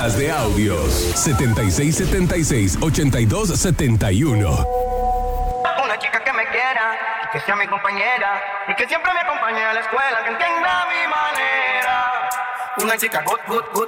notas de audios. 7676-8271. Una chica que me quiera, que sea mi compañera y que siempre me acompañe a la escuela, que entienda mi manera. Una chica good, good, good.